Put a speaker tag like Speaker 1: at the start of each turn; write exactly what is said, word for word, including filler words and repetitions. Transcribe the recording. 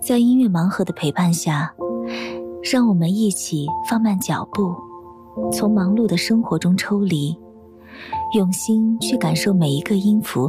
Speaker 1: 在音乐盲盒的陪伴下，让我们一起放慢脚步，从忙碌的生活中抽离，用心去感受每一个音符